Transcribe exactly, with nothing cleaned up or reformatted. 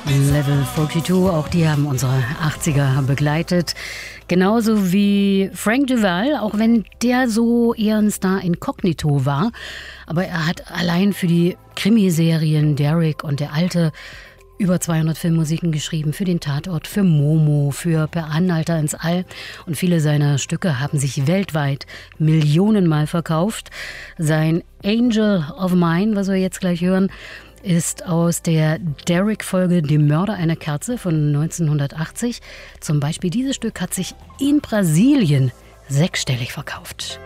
Level zweiundvierzig, auch die haben unsere achtziger begleitet. Genauso wie Frank Duval, auch wenn der so eher ein Star inkognito war. Aber er hat allein für die Krimiserien Derrick und Der Alte über zweihundert Filmmusiken geschrieben, für den Tatort, für Momo, für Per Anhalter ins All. Und viele seiner Stücke haben sich weltweit millionenmal verkauft. Sein Angel of Mine, was wir jetzt gleich hören, ist aus der Derrick-Folge Die Mörder einer Kerze von neunzehnhundertachtzig. Zum Beispiel dieses Stück hat sich in Brasilien sechsstellig verkauft.